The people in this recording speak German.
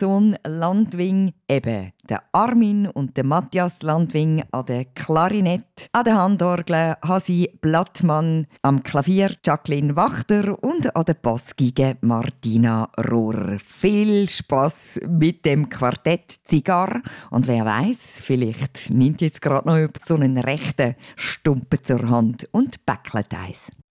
Sohn Landwing, eben der Armin und der Matthias Landwing an der Klarinette, an der Handorgel Hasi Blattmann, am Klavier Jacqueline Wachter und an der Bassgeige Martina Rohrer. Viel Spass mit dem Quartett Zigarre und wer weiß, vielleicht nimmt jetzt gerade noch so einen rechten Stumpen zur Hand und bäckelt eins.